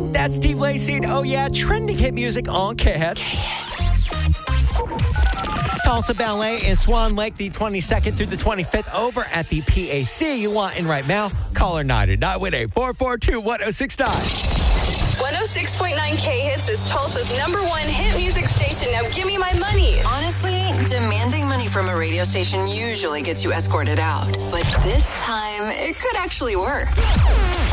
That's Steve Lacy and Oh Yeah, trending hit music on K-Hits. Tulsa Ballet in Swan Lake, the 22nd through the 25th over at the PAC. You want in right now? Call or 989-442-1069. 106.9 K-Hits is Tulsa's #1 hit music station. Now give me my money. Honestly, demanding money from a radio station usually gets you escorted out. But this time, it could actually work.